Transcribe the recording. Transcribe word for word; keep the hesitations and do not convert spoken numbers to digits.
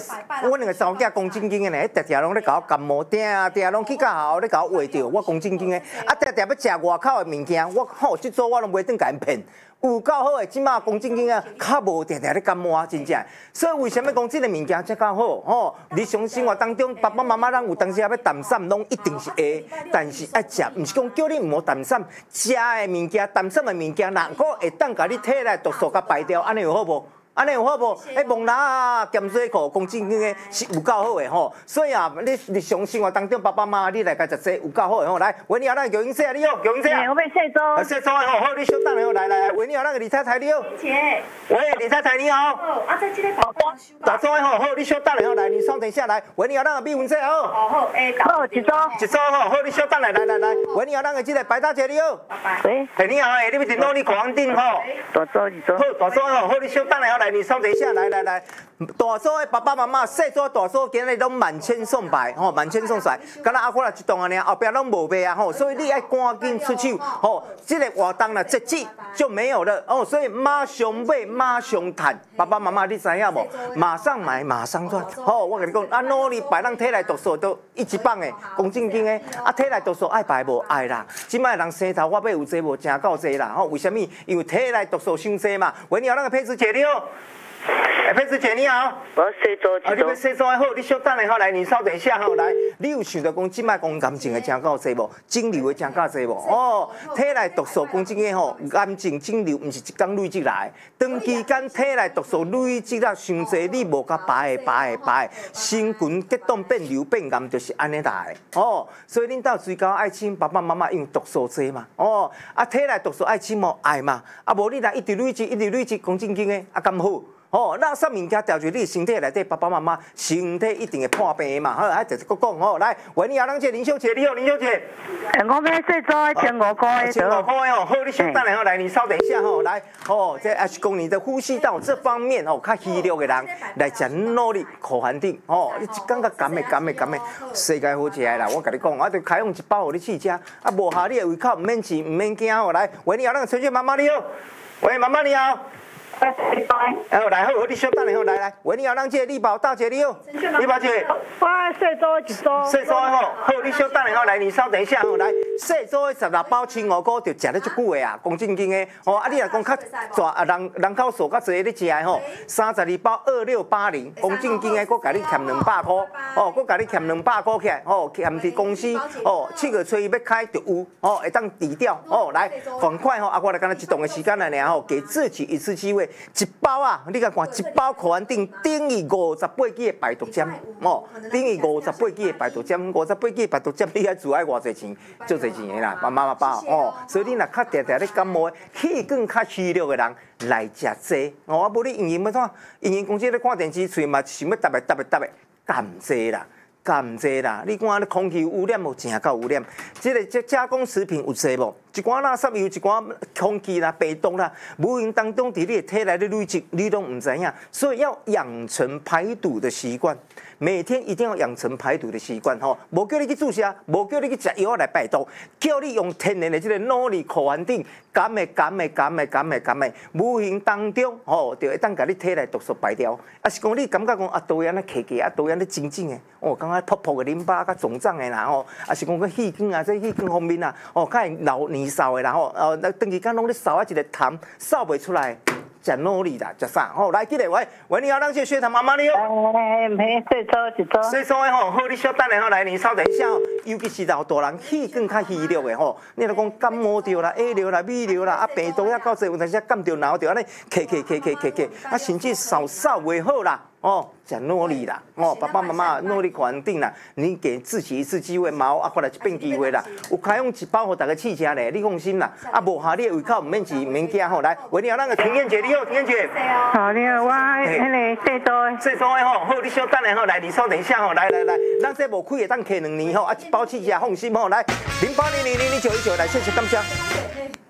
我两个查某囝讲正经的呢，常常拢咧搞我感冒，定定拢去到学校咧搞我话着，我讲正经的，啊常常要食外口的物件，我吼即组我拢袂当甲因骗。有够好诶，即马讲正经啊，较无定定咧感冒啊，真正。所以为什么讲即个物件才较好？吼，日常生活当中，爸爸妈妈咱有当时要淡散，拢一定是会，但是爱食，毋是讲叫你毋好淡散，食诶物件、淡散诶物件，能够会当甲你体内毒素甲排掉，安尼有好无？安尼有好无？迄蒙拉啊、咸水裤，讲正经诶是有够好诶吼。所以啊，你日常生活当中，爸爸妈妈你来甲食这有够好诶吼。来，维尼啊，咱叫英姐啊，你好，叫英姐啊。 我要卸妆。 卸妆诶吼，好，你稍等下吼，来来来，维尼啊，咱个李太太你好。 姐。 喂，李太太你好。 哦，啊，在这个大妆。 大妆诶吼，好，你稍等下吼，来，你稍等一下来，维尼啊，咱个美文姐好。 哦好，诶，好，一组。 一组吼，好，你稍等下来来来，维尼啊，咱个这个白大姐你好。 拜拜。喂。 嘿，你好诶，你要电脑你狂顶吼。 大组一组。 好，大组吼，好，你稍等下来，你稍等一下来。来来，大组的爸爸妈妈，细组大组今日拢满千送百，吼，满千送百。敢若阿哥啦一档安尼，后壁拢无卖啊，吼，所以你爱赶紧出手，吼，这个活动啦，这季就没有了，哦，所以马上买，马上赚。爸爸妈妈，你知影无？马上买，马上赚。吼，我跟你讲，啊，努力排咱体内毒素都一级棒诶，讲正经诶，啊，体内毒素爱排无爱啦。即摆人生头发尾有济无？真够济啦，吼，为什么？因为体内毒素伤济嘛。喂，你好，那个佩芝姐你好。哎，佩芝姐你好， 我要卸妆。 啊，你要卸妆好，你稍等下吼，来，你稍等一下吼，来，你有想到讲即摆讲癌症的真够济无？肿瘤的真够济无？哦，体内毒素讲真个吼，癌症肿瘤毋是一天累积来，长期间体内毒素累积了伤济，你无甲排的排的排的，心筋结冻变瘤变癌，就是安尼来的。哦，所以恁到追求爱情，爸爸妈妈因为毒素济嘛，哦，啊，体内毒素爱情无爱嘛，啊，无你来一直累积，一直累积，讲正经的，啊，咁好。哦，那啥物件调住你身体内底，爸爸妈妈身体一定会破病的嘛。好，啊，就是讲讲吼，来，喂，你好，咱这林小姐，你好，林小姐。 我要卸妆，千五块。 千五块哦，好，你稍等下吼，来，你稍等一下吼，来，哦，这也是讲你的呼吸道这方面吼，较虚弱的人来真努力苦寒定，哦，你一感觉甘的甘的甘的，世界好起来啦！我甲你讲，我就开放一包互你试食，啊，无下你的胃口唔免试，唔免惊吼，来，喂，你好，咱个陈雪妈妈你好，喂，妈妈你好。好，来好，你稍等下吼，来来，喂，你好，咱这力宝大姐你好，力宝姐， 我卸妆一组。 卸妆吼，好，你稍等下吼，来，你稍等一下吼，来，卸妆的十六包青五菇就食了足久的啊，讲正经的，吼，啊，你若讲较大啊人人口数较侪，你食的吼，三十二包二六八零，讲正经的，我甲你欠两百块，哦，我甲你欠两百块起来，哦，欠伫公司，哦，七月初一要开就有，哦，会当抵掉，哦，来，赶快吼，啊，我来干那一段的时间来尔吼，给自己一次机会。一包啊，你甲看一包可安定等于五十八支的排毒针，哦，等于五十八支的排毒针，五十八支的排毒针，你爱做爱偌济钱，足济钱的啦，妈妈妈爸哦，所以你若较常常咧感冒，气管较虚弱的人来食这，哦，啊，无你营营要怎？营营公司咧看电视，喙嘛想要答的答的答的，干这啦。干济啦！你看，空气污染无真够污染。即个即加工食品有济无？一寡垃圾有一寡空气啦、病毒啦，无形当中伫你的体内的累积，你都唔知影。所以要养成排毒的习惯，每天一定要养成排毒的习惯吼。无叫你去注射，无叫你去食药来排毒，叫你用天然的即个努力苦环境，减的减的减的减的减的，无形当中吼，就会当甲你体内毒素排掉。啊是讲你感觉讲啊，导演咧起起啊，导演咧静静的，哦，感觉泡泡的淋巴较肿胀的啦吼，啊是讲个气管啊，这气管方面啊，哦，较会流黏潲的啦吼，呃，长期间拢咧潲啊一个痰，潲袂出来。真努力啦，食啥？吼，来，记得喂，喂，你好，咱这血糖妈妈你好。 哎，唔系，卸妆一组。 卸妆的吼，好，你稍等下吼，来，你稍等一下吼，尤其是老大人气管较虚弱的吼，你若讲感冒着啦、A 流啦、B 流啦，啊病毒遐到济，有阵时感着挠着安尼，咳咳咳咳咳咳，啊甚至扫扫袂好啦。哦，真努力啦！哦，爸爸妈妈努力肯定啦。你给自己一次机会，毛啊，过来一变机会啦。有开放一包互大家试食咧，你放心啦。啊，无下你的胃口唔免治，唔免惊吼。来，喂，你好，咱个婷燕姐，你好，婷燕姐。 好，你好，我迄个卸妆。 卸妆的吼，好，你稍等下吼，来，你稍等一下吼，来来来，咱这无开会当开两年吼，啊，一包试食放心吼，来，零八零零零零九一九来，谢谢感谢。